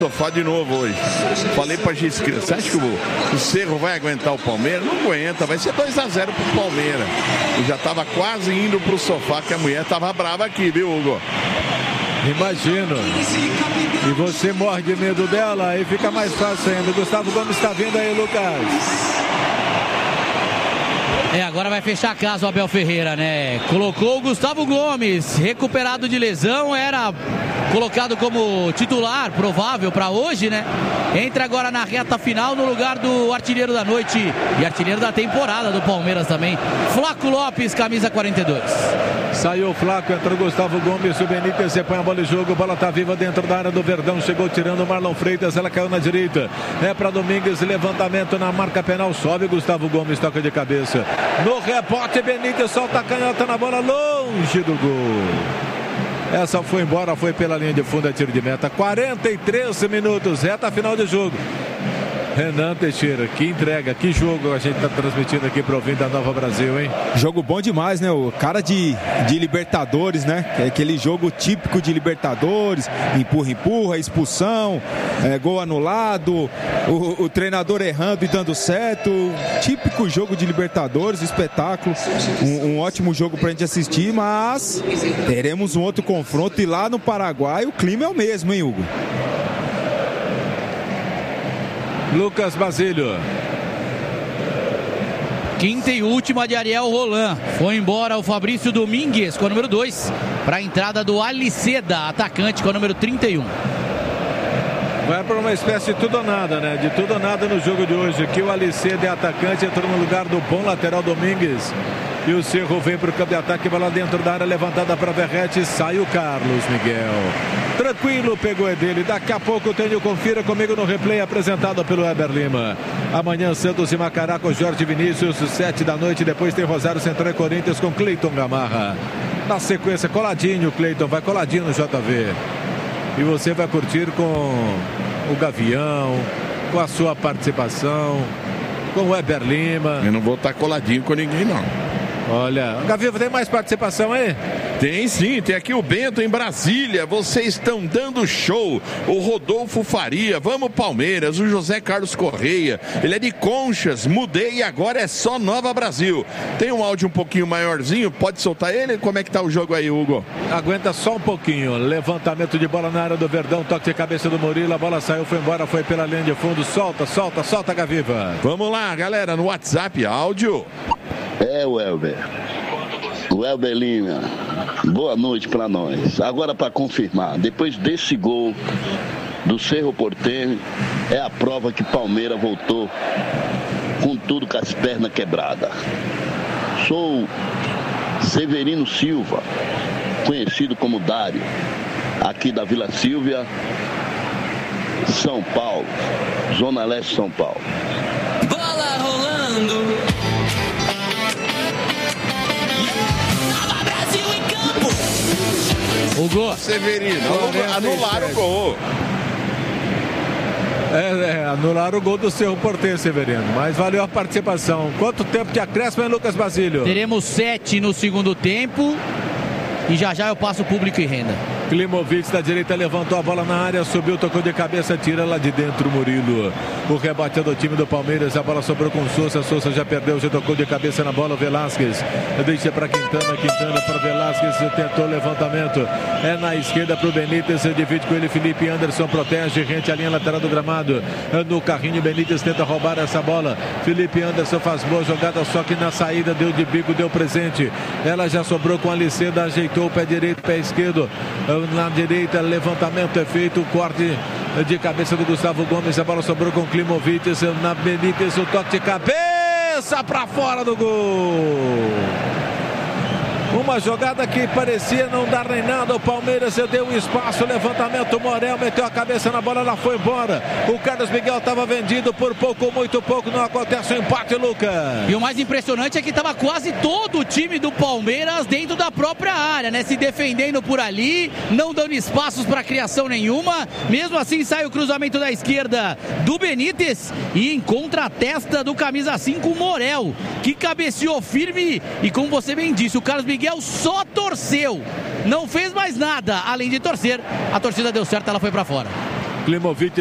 Sofá de novo hoje. Falei pra Giscra, você acha que o Cerro vai aguentar o Palmeiras? Não aguenta, vai ser 2-0 pro Palmeiras. Eu já tava quase indo pro sofá, que a mulher tava brava aqui, viu, Hugo? Imagino. E você morre de medo dela, aí fica mais fácil ainda. O Gustavo Gomes está vindo aí, Lucas. Agora vai fechar a casa o Abel Ferreira, né? Colocou o Gustavo Gomes, recuperado de lesão, era colocado como titular, provável para hoje, né? Entra agora na reta final no lugar do artilheiro da noite e artilheiro da temporada do Palmeiras também, Flaco Lopes, camisa 42. Saiu o Flaco, entrou o Gustavo Gomes, o Benítez, você põe a bola em jogo, a bola tá viva dentro da área do Verdão, chegou tirando o Marlon Freitas, ela caiu na direita, é para Domingues, levantamento na marca penal, sobe Gustavo Gomes, toca de cabeça, no rebote Benítez, solta a canhota na bola, longe do gol. Essa foi embora, foi pela linha de fundo, é tiro de meta. 43 minutos, reta final de jogo. Renan Teixeira, que entrega, que jogo a gente está transmitindo aqui para o ouvinte da Nova Brasil, hein? Jogo bom demais, né? O cara de Libertadores, né? É aquele jogo típico de Libertadores, empurra, expulsão, gol anulado, o treinador errando e dando certo. Típico jogo de Libertadores, espetáculo. Um ótimo jogo para a gente assistir, mas teremos um outro confronto e lá no Paraguai o clima é o mesmo, hein, Hugo? Lucas Basílio. Quinta e última de Ariel Roland. Foi embora o Fabrício Domingues com o número 2 para a entrada do Aliceda, atacante com o número 31. Vai para uma espécie de tudo ou nada, né? De tudo ou nada no jogo de hoje. Que o Aliceda é atacante, entrou no lugar do bom lateral Domingues. E o Cerro vem para o campo de ataque, bola dentro da área, levantada para Verrete, sai o Carlos Miguel. Tranquilo, pegou é dele. Daqui a pouco tem o Confira comigo no replay apresentado pelo Weber Lima. Amanhã Santos e Macará com Jorge Vinícius, 7 da noite. Depois tem Rosário Central e Corinthians com Cleiton Gamarra. Na sequência, coladinho, Cleiton, vai coladinho no JV. E você vai curtir com o Gavião, com a sua participação, com o Weber Lima. Eu não vou estar coladinho com ninguém, não. Olha, Gavião, tem mais participação aí? Tem sim, tem aqui o Bento em Brasília. Vocês estão dando show. O Rodolfo Faria, vamos Palmeiras. O José Carlos Correia, ele é de Conchas, mudei e agora é só Nova Brasil. Tem um áudio um pouquinho maiorzinho, pode soltar ele? Como é que tá o jogo aí, Hugo? Aguenta só um pouquinho. Levantamento de bola na área do Verdão, toque de cabeça do Murilo, a bola saiu, foi embora, foi pela linha de fundo. Solta, Gaviva. Vamos lá, galera, no WhatsApp, áudio. Weber Lima, boa noite para nós. Agora, para confirmar, depois desse gol do Cerro Porteño, é a prova que Palmeiras voltou com tudo, com as pernas quebradas. Sou Severino Silva, conhecido como Dário, aqui da Vila Sílvia, São Paulo, Zona Leste, São Paulo. Bola rolando. O gol. Severino, anularam o gol. Anularam o gol do Cerro Porteño, Severino. Mas valeu a participação. Quanto tempo de acréscimo, hein, Lucas Basílio? Teremos 7 no segundo tempo. E já eu passo o público e renda. Klimovic da direita levantou a bola na área, subiu, tocou de cabeça, tira lá de dentro o Murilo. O rebate é do time do Palmeiras, a bola sobrou com o Sousa já perdeu, já tocou de cabeça na bola o Velasquez. Deixa para Quintana para Velasquez, tentou o levantamento. É na esquerda para o Benítez, divide com ele Felipe Anderson, protege, rente a linha lateral do gramado. No carrinho, Benítez tenta roubar essa bola. Felipe Anderson faz boa jogada, só que na saída deu de bico, deu presente. Ela já sobrou com a Aliceda, ajeitou o pé direito, pé esquerdo. Na direita, levantamento é feito, corte de cabeça do Gustavo Gomes, a bola sobrou com o Klimovic, na Benítez, o toque de cabeça para fora do gol. Uma jogada que parecia não dar nem nada. O Palmeiras deu um espaço, levantamento, Morel meteu a cabeça na bola, ela foi embora. O Carlos Miguel estava vendido por pouco, muito pouco, não acontece o empate, Lucas. E o mais impressionante é que estava quase todo o time do Palmeiras dentro da própria área, né? Se defendendo por ali, não dando espaços para criação nenhuma. Mesmo assim sai o cruzamento da esquerda do Benítez e encontra a testa do camisa 5, Morel, que cabeceou firme e, como você bem disse, o Carlos Miguel só torceu, não fez mais nada além de torcer. A torcida deu certo, ela foi para fora. Klimovic